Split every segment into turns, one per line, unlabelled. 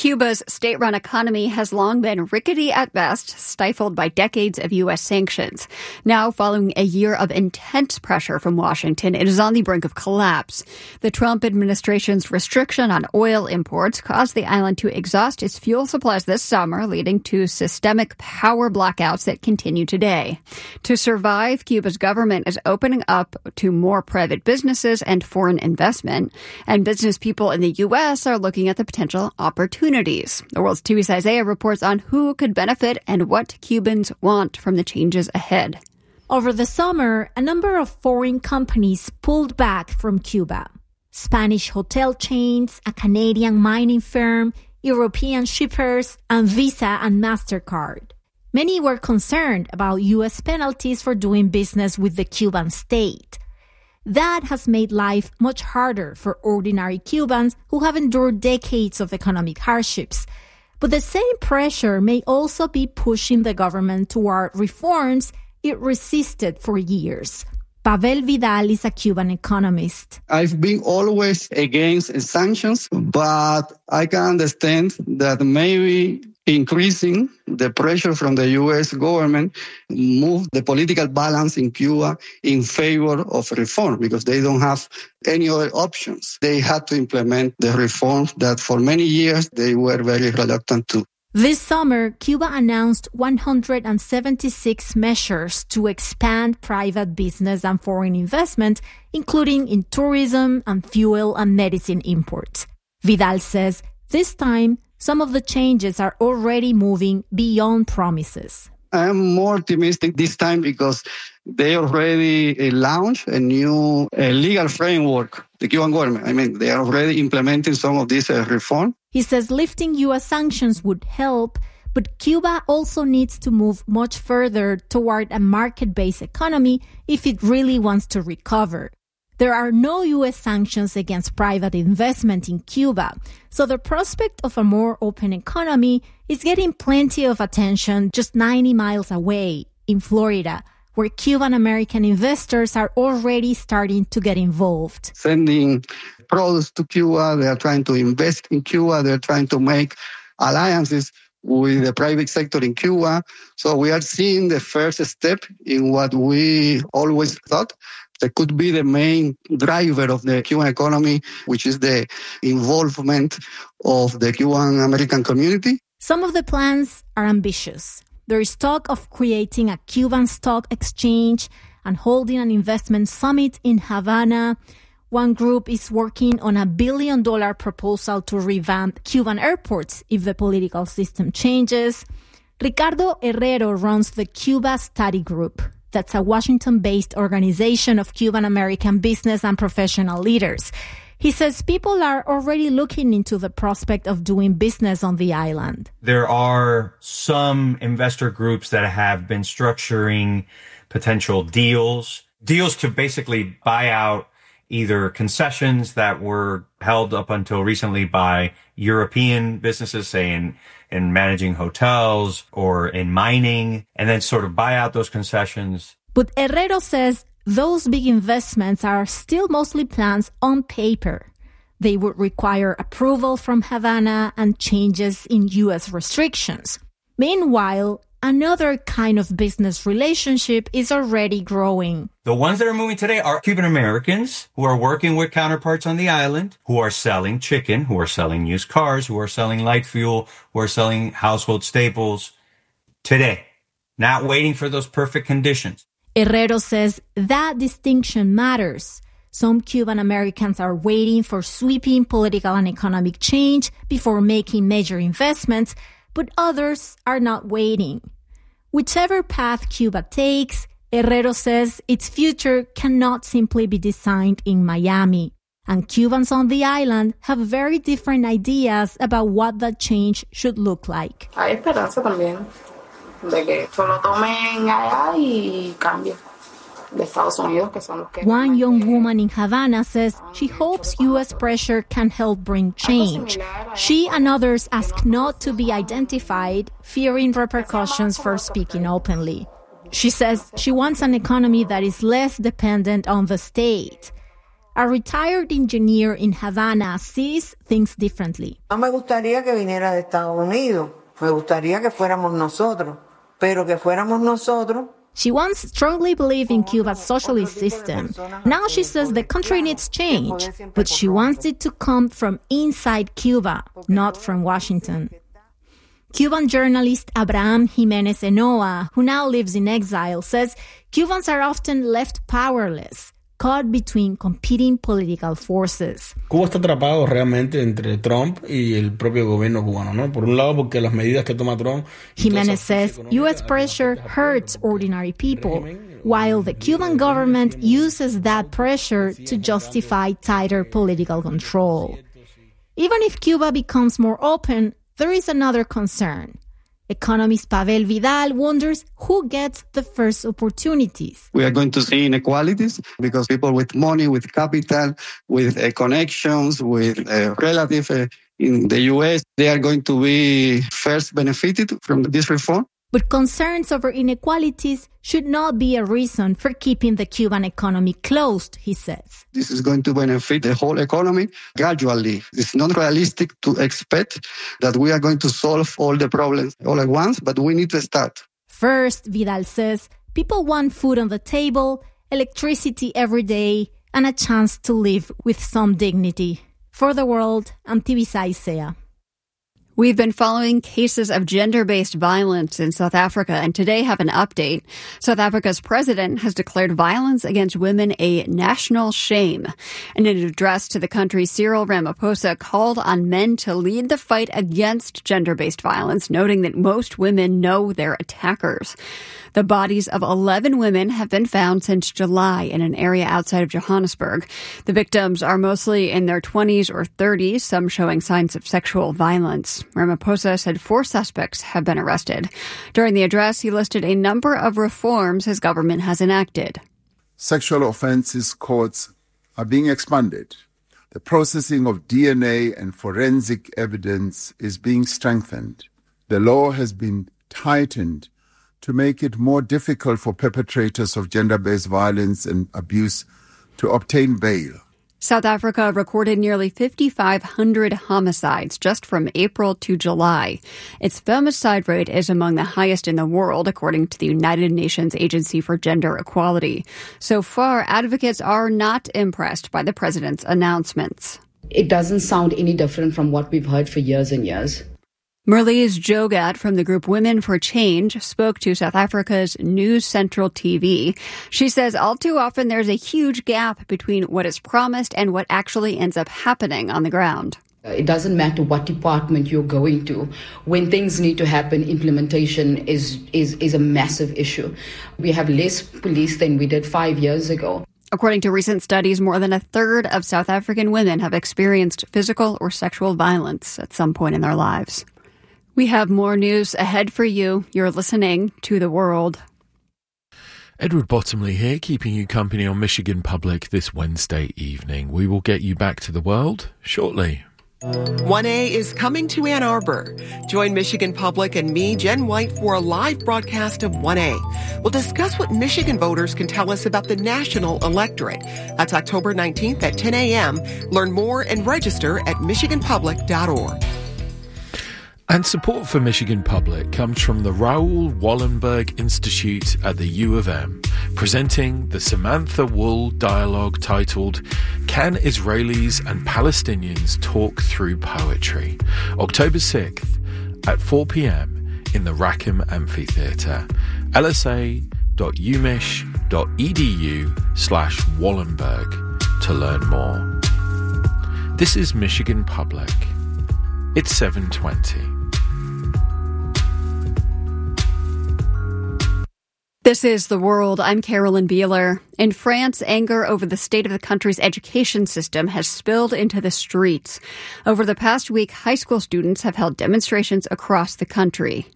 Cuba's state-run economy has long been rickety at best, stifled by decades of U.S. sanctions. Now, following a year of intense pressure from Washington, it is on the brink of collapse. The Trump administration's restriction on oil imports caused the island to exhaust its fuel supplies this summer, leading to systemic power blackouts that continue today. To survive, Cuba's government is opening up to more private businesses and foreign investment, and business people in the U.S. are looking at the potential opportunities. The World's TV's Isaiah reports on who could benefit and what Cubans want from the changes ahead.
Over the summer, a number of foreign companies pulled back from Cuba. Spanish hotel chains, a Canadian mining firm, European shippers, and Visa and MasterCard. Many were concerned about U.S. penalties for doing business with the Cuban state. That has made life much harder for ordinary Cubans who have endured decades of economic hardships. But the same pressure may also be pushing the government toward reforms it resisted for years. Pavel Vidal is a Cuban economist.
I've been always against sanctions, but I can understand that maybe increasing the pressure from the U.S. government moved the political balance in Cuba in favor of reform because they don't have any other options. They had to implement the reforms that for many years they were very reluctant to.
This summer, Cuba announced 176 measures to expand private business and foreign investment, including in tourism and fuel and medicine imports. Vidal says this time, some of the changes are already moving beyond promises.
I am more optimistic this time because they already launched a new legal framework, the Cuban government. They are already implementing some of these reforms.
He says lifting U.S. sanctions would help, but Cuba also needs to move much further toward a market-based economy if it really wants to recover. There are no U.S. sanctions against private investment in Cuba, so the prospect of a more open economy is getting plenty of attention just 90 miles away, in Florida, where Cuban-American investors are already starting to get involved.
Sending products to Cuba, they are trying to invest in Cuba, they're trying to make alliances with the private sector in Cuba. So we are seeing the first step in what we always thought that could be the main driver of the Cuban economy, which is the involvement of the Cuban American community.
Some of the plans are ambitious. There is talk of creating a Cuban stock exchange and holding an investment summit in Havana. One group is working on $1 billion proposal to revamp Cuban airports if the political system changes. Ricardo Herrero runs the Cuba Study Group. That's a Washington-based organization of Cuban-American business and professional leaders. He says people are already looking into the prospect of doing business on the island.
There are some investor groups that have been structuring potential deals to basically buy out either concessions that were held up until recently by European businesses, say in managing hotels or in mining, and then sort of buy out those concessions.
But Herrero says those big investments are still mostly plans on paper. They would require approval from Havana and changes in U.S. restrictions. Meanwhile, another kind of business relationship is already growing.
The ones that are moving today are Cuban Americans who are working with counterparts on the island, who are selling chicken, who are selling used cars, who are selling light fuel, who are selling household staples today, not waiting for those perfect conditions.
Herrero says that distinction matters. Some Cuban Americans are waiting for sweeping political and economic change before making major investments, but others are not waiting. Whichever path Cuba takes, Herrero says its future cannot simply be designed in Miami. And Cubans on the island have very different ideas about what that change should look like.
Hay esperanza también de que lo tomen allá y cambie.
One young woman in Havana says she hopes U.S. pressure can help bring change. She and others ask not to be identified, fearing repercussions for speaking openly. She says she wants an economy that is less dependent on the state. a retired engineer in Havana sees things differently.
No me gustaría que viniera de Estados Unidos. Me gustaría que fuéramos nosotros. Pero que fuéramos nosotros.
She once strongly believed in Cuba's socialist system. Now she says the country needs change, but she wants it to come from inside Cuba, not from Washington. Cuban journalist Abraham Jimenez Enoa, who now lives in exile, says Cubans are often left powerless, caught between competing political forces.
Cuba está atrapado realmente entre Trump y el propio gobierno cubano, ¿no? Por un lado, porque las medidas que toma Trump.
Jimenez says U.S. pressure hurts ordinary people, while the Cuban government uses that pressure to justify tighter political control. Even if Cuba becomes more open, there is another concern. Economist Pavel Vidal wonders who gets the first opportunities.
We are going to see inequalities because people with money, with capital, with connections, with relatives in the U.S., they are going to be first benefited from this reform.
But concerns over inequalities should not be a reason for keeping the Cuban economy closed, he says.
This is going to benefit the whole economy gradually. It's not realistic to expect that we are going to solve all the problems all at once, but we need to start.
First, Vidal says, people want food on the table, electricity every day, and a chance to live with some dignity. For the World, I'm Tibisa Isea.
We've been following cases of gender-based violence in South Africa and today have an update. South Africa's president has declared violence against women a national shame. In an address to the country, Cyril Ramaphosa called on men to lead the fight against gender-based violence, noting that most women know their attackers. The bodies of 11 women have been found since July in an area outside of Johannesburg. The victims are mostly in their 20s or 30s, some showing signs of sexual violence. Ramaphosa said 4 suspects have been arrested. During the address, he listed a number of reforms his government has enacted.
Sexual offences courts are being expanded. The processing of DNA and forensic evidence is being strengthened. The law has been tightened to make it more difficult for perpetrators of gender-based violence and abuse to obtain bail.
South Africa recorded nearly 5,500 homicides just from April to July. Its femicide rate is among the highest in the world, according to the United Nations Agency for Gender Equality. So far, advocates are not impressed by the president's announcements.
It doesn't sound any different from what we've heard for years and years.
Merlise Jogat from the group Women for Change spoke to South Africa's News Central TV. She says all too often there's a huge gap between what is promised and what actually ends up happening on the ground.
It doesn't matter what department you're going to. When things need to happen, implementation is a massive issue. We have less police than we did 5 years ago.
According to recent studies, more than a third of South African women have experienced physical or sexual violence at some point in their lives. We have more news ahead for you. You're listening to The World.
Edward Bottomley here, keeping you company on Michigan Public this Wednesday evening. We will get you back to the world shortly.
1A is coming to Ann Arbor. Join Michigan Public and me, Jen White, for a live broadcast of 1A. We'll discuss what Michigan voters can tell us about the national electorate. That's October 19th at 10 a.m. Learn more and register at michiganpublic.org.
And support for Michigan Public comes from the Raoul Wallenberg Institute at the U of M, presenting the Samantha Wool dialogue titled Can Israelis and Palestinians Talk Through Poetry? October 6th at 4 p.m. in the Rackham Amphitheatre. lsa.umich.edu/Wallenberg to learn more. This is Michigan Public. It's 7:20.
This is The World. I'm Carolyn Beeler. In France, anger over the state of the country's education system has spilled into the streets. Over the past week, high school students have held demonstrations across the country.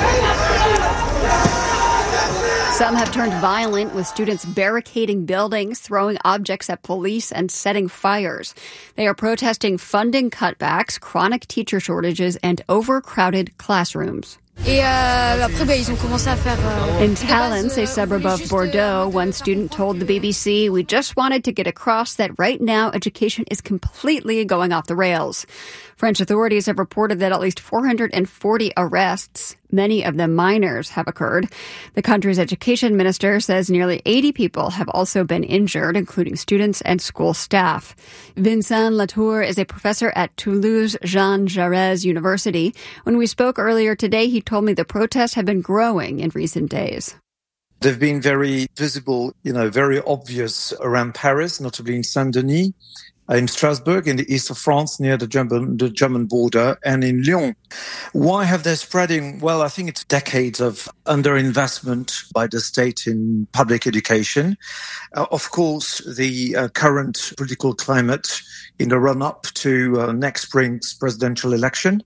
Some have turned violent, with students barricading buildings, throwing objects at police, and setting fires. They are protesting funding cutbacks, chronic teacher shortages, and overcrowded classrooms. In Talence, a suburb of Bordeaux, one student told the BBC, "We just wanted to get across that right now education is completely going off the rails." French authorities have reported that at least 440 arrests, many of them minors, have occurred. The country's education minister says nearly 80 people have also been injured, including students and school staff. Vincent Latour is a professor at Toulouse Jean Jaurès University. When we spoke earlier today, he told me the protests have been growing in recent days.
They've been very visible, very obvious around Paris, notably in Saint-Denis, in Strasbourg, in the east of France, near the German border, and in Lyon. Why have they spreading? Well, I think it's decades of underinvestment by the state in public education. Of course, the current political climate in the run-up to next spring's presidential election.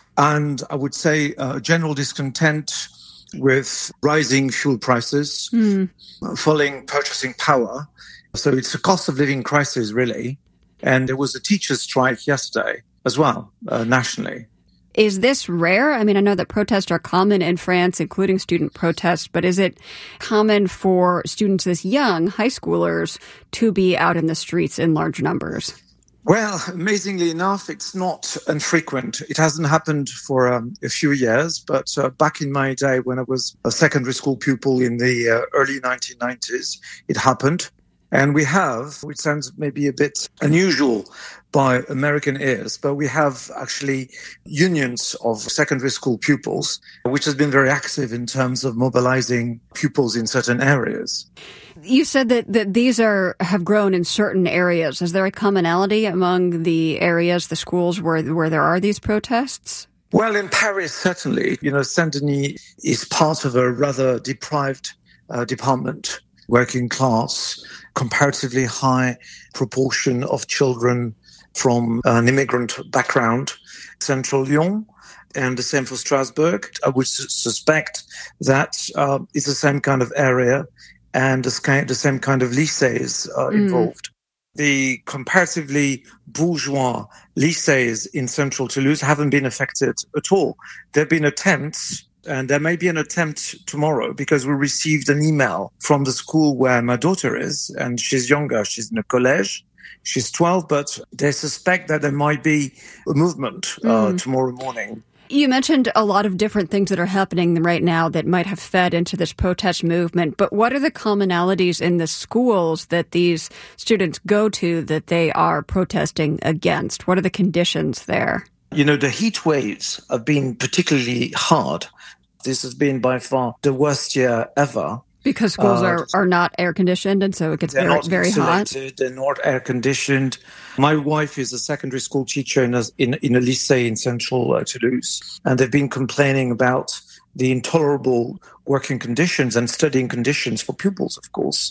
And I would say general discontent with rising fuel prices, falling purchasing power. So it's a cost of living crisis, really. And there was a teachers' strike yesterday as well, nationally.
Is this rare? I mean, I know that protests are common in France, including student protests, but is it common for students this young, high schoolers, to be out in the streets in large numbers?
Well, amazingly enough, it's not infrequent. It hasn't happened for a few years, but back in my day when I was a secondary school pupil in the early 1990s, it happened. And we have, which sounds maybe a bit unusual by American ears, but we have actually unions of secondary school pupils, which has been very active in terms of mobilizing pupils in certain areas.
You said that these have grown in certain areas. Is there a commonality among the areas, the schools where there are these protests?
Well, in Paris, certainly. Saint-Denis is part of a rather deprived department, working class, comparatively high proportion of children from an immigrant background, central Lyon, and the same for Strasbourg. I would suspect that it's the same kind of area and the same kind of lycées involved. The comparatively bourgeois lycées in central Toulouse haven't been affected at all. There have been attempts, and there may be an attempt tomorrow, because we received an email from the school where my daughter is, and she's younger. She's in a college. She's 12, but they suspect that there might be a movement tomorrow morning.
You mentioned a lot of different things that are happening right now that might have fed into this protest movement, but what are the commonalities in the schools that these students go to that they are protesting against? What are the conditions there?
The heat waves have been particularly hard. This has been by far the worst year ever.
Because schools are not air-conditioned, and so it gets very, very hot.
They're not air-conditioned. My wife is a secondary school teacher in a lycée in central Toulouse, and they've been complaining about the intolerable working conditions and studying conditions for pupils, of course.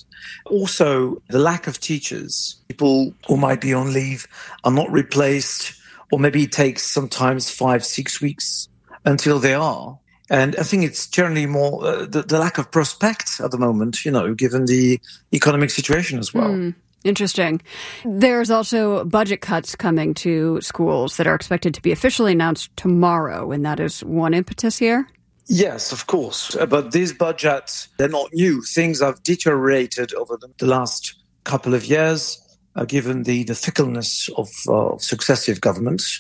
Also, the lack of teachers. People who might be on leave are not replaced, or maybe it takes sometimes 5-6 weeks until they are. And I think it's generally more the lack of prospects at the moment, given the economic situation as well.
Interesting. There's also budget cuts coming to schools that are expected to be officially announced tomorrow, and that is one impetus here?
Yes, of course. But these budgets, they're not new. Things have deteriorated over the last couple of years, given the fickleness of successive governments.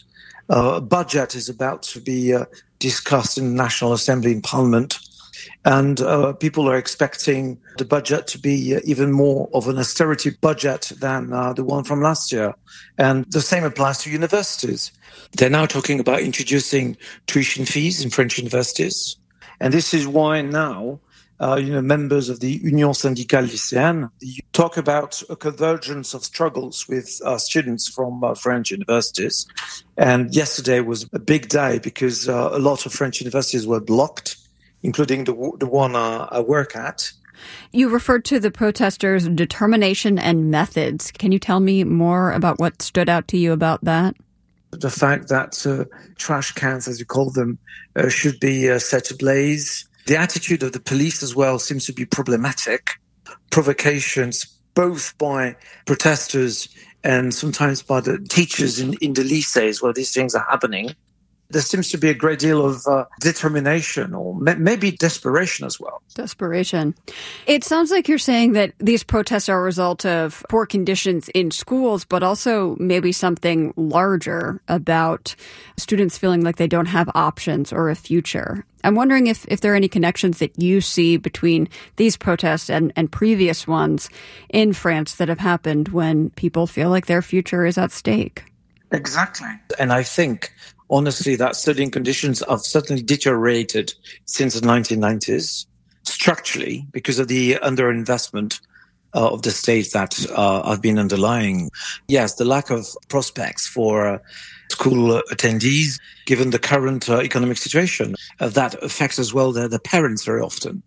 Budget is about to be discussed in the National Assembly in Parliament, and people are expecting the budget to be even more of an austerity budget than the one from last year. And the same applies to universities. They're now talking about introducing tuition fees in French universities. And this is why now, members of the Union Syndicale Lycéenne talk about a convergence of struggles with students from French universities. And yesterday was a big day because a lot of French universities were blocked, including the one I work at.
You referred to the protesters' determination and methods. Can you tell me more about what stood out to you about that?
The fact that trash cans, as you call them, should be set ablaze. The attitude of the police as well seems to be problematic. Provocations, both by protesters and sometimes by the teachers in the lycées where these things are happening. There seems to be a great deal of determination or maybe desperation as well.
Desperation. It sounds like you're saying that these protests are a result of poor conditions in schools, but also maybe something larger about students feeling like they don't have options or a future. I'm wondering if there are any connections that you see between these protests and previous ones in France that have happened when people feel like their future is at stake.
Exactly. And I think, honestly, that studying conditions have certainly deteriorated since the 1990s, structurally, because of the underinvestment of the state that have been underlying. Yes, the lack of prospects for school attendees, given the current economic situation, that affects as well the parents very often.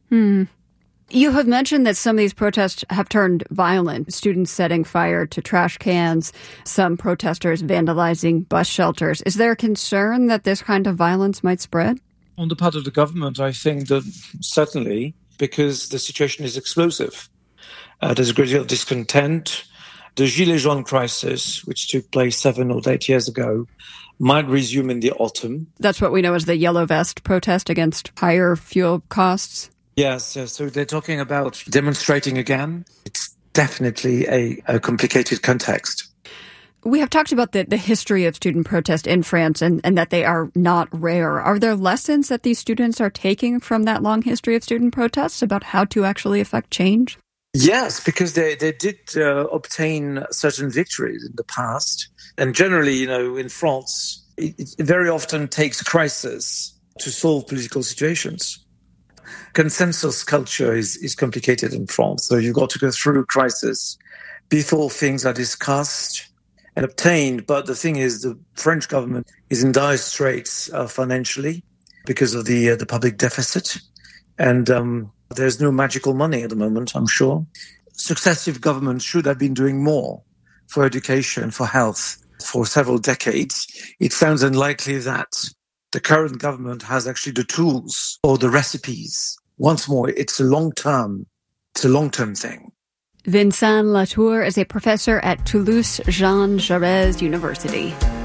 You have mentioned that some of these protests have turned violent, students setting fire to trash cans, some protesters vandalizing bus shelters. Is there a concern that this kind of violence might spread?
On the part of the government, I think that certainly, because the situation is explosive. There's a great deal of discontent. The Gilets jaunes crisis, which took place 7 or 8 years ago, might resume in the autumn.
That's what we know as the Yellow Vest protest against higher fuel costs.
Yes, so they're talking about demonstrating again. It's definitely a complicated context.
We have talked about the history of student protest in France and that they are not rare. Are there lessons that these students are taking from that long history of student protests about how to actually affect change?
Yes, because they did obtain certain victories in the past. And generally, in France, it very often takes crisis to solve political situations. Consensus culture is complicated in France. So you've got to go through crisis before things are discussed and obtained. But the thing is, the French government is in dire straits financially because of the public deficit. And there's no magical money at the moment, I'm sure. Successive governments should have been doing more for education, for health, for several decades. It sounds unlikely that the current government has actually the tools or the recipes. Once more, it's a long-term thing.
Vincent Latour is a professor at Toulouse Jean Jaurès University.